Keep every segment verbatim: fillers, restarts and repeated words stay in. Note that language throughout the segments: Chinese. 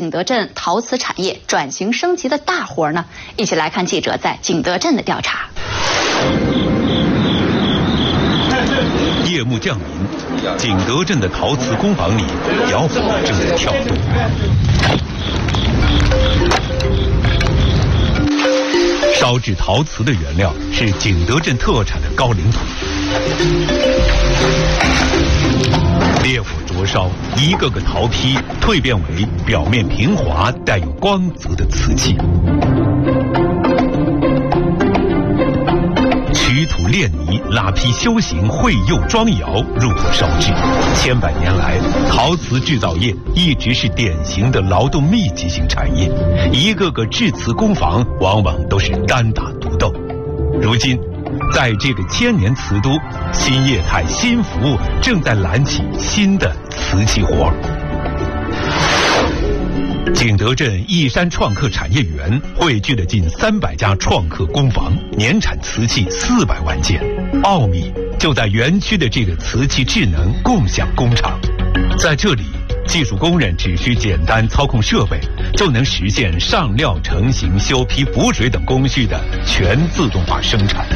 景德镇陶瓷产业转型升级的大活呢？一起来看记者在景德镇的调查。 夜幕降临，景德镇的陶瓷工坊里，窑火正在跳动。烧制陶瓷的原料是景德镇特产的高岭土。烈火灼烧，一个个陶坯蜕变为表面平滑、带有光泽的瓷器。取土炼泥、拉坯修形、绘釉装窑，入火烧制。千百年来，陶瓷制造业一直是典型的劳动密集型产业，一个个制瓷工坊往往都是单打独斗。如今，在这个千年瓷都，新业态、新服务正在揽起新的瓷器活。景德镇义山创客产业园汇聚了近三百家创客工坊，年产瓷器四百万件。奥秘就在园区的这个瓷器智能共享工厂，在这里，技术工人只需简单操控设备，就能实现上料、成型、修坯、补水等工序的全自动化生产。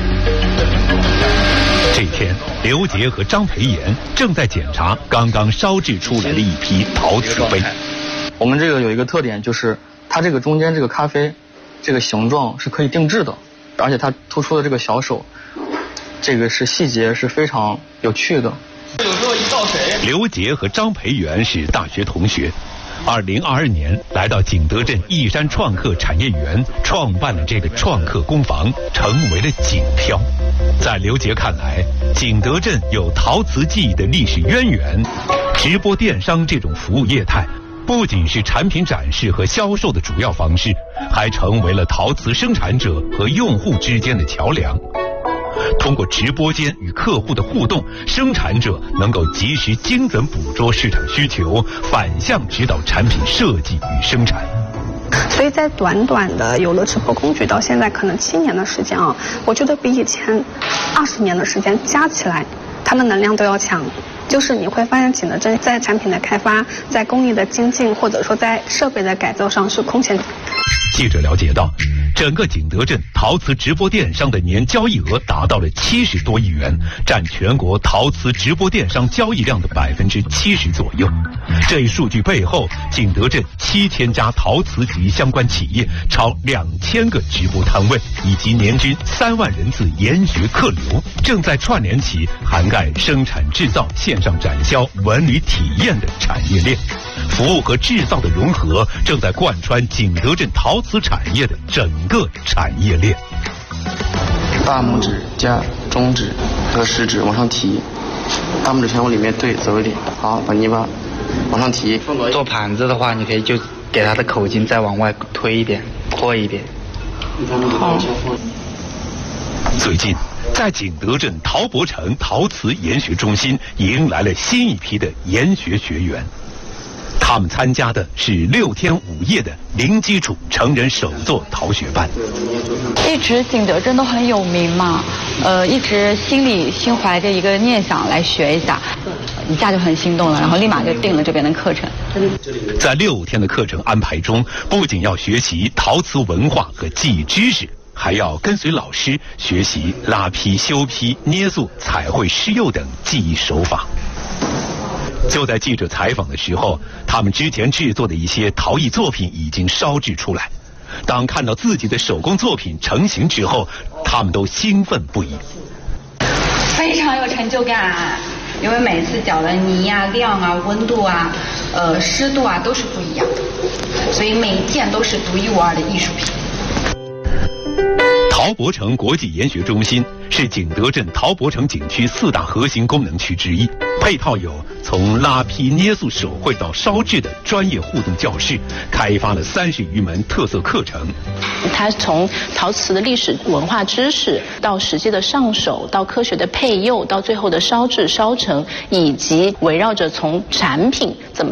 这天，刘杰和张培岩正在检查刚刚烧制出来的一批陶瓷杯。 我们这个有一个特点，就是它这个中间这个咖啡，这个形状是可以定制的，而且它突出的这个小手，这个是细节是非常有趣的。有时候一倒水。 刘杰和张培元是大学同学，二零二二年来到景德镇义山创客产业园，创办了这个创客工坊，成为了景漂。在刘杰看来，景德镇有陶瓷技艺的历史渊源，直播电商这种服务业态不仅是产品展示和销售的主要方式，还成为了陶瓷生产者和用户之间的桥梁。通过直播间与客户的互动，生产者能够及时精准捕捉市场需求，反向指导产品设计与生产。 所以在短短的有了直播工具到现在可能七年的时间啊，我觉得比以前二十年的时间加起来，它的能量都要强。就是你会发现景德镇在产品的开发、在工艺的精进，或者说在设备的改造上是空前。 记者了解到，整个景德镇陶瓷直播电商的年交易额达到了七十多亿元，占全国陶瓷直播电商交易量的百分之七十左右。这一数据背后，景德镇七千家陶瓷及相关企业，超两千个直播摊位，以及年均三万人次研学客流，正在串联起涵盖生产制造、线上展销、文旅体验的产业链。服务和制造的融合正在贯穿景德镇陶瓷产业的整个产业链。 大拇指加中指和食指往上提，大拇指先往里面对，走一点。好，把泥巴往上提。 做盘子的话，你可以就给它的口径再往外推一点，扩一点。好。 最近，在景德镇陶博城陶瓷研学中心迎来了新一批的研学学员。他们参加的是六天五夜的零基础成人手作陶学班。 一直景德镇都很有名嘛，呃，一直心里心怀着一个念想来学一下，一下就很心动了，然后立马就定了这边的课程。 在六天的课程安排中，不仅要学习陶瓷文化和技艺知识，还要跟随老师学习拉坯、修坯、捏塑、彩绘、施釉等技艺手法。就在记者采访的时候，他们之前制作的一些陶艺作品已经烧制出来。当看到自己的手工作品成型之后，他们都兴奋不已， 非常有成就感。因为每次搅的泥啊、量啊、温度啊、呃湿度啊都是不一样的，所以每一件都是独一无二的艺术品。 陶博城国际研学中心是景德镇陶博城景区四大核心功能区之一，配套有从拉坯、捏塑、手绘到烧制的专业互动教室，开发了三十余门特色课程。 它从陶瓷的历史文化知识到实际的上手，到科学的配釉，到最后的烧制、烧成，以及围绕着从产品怎么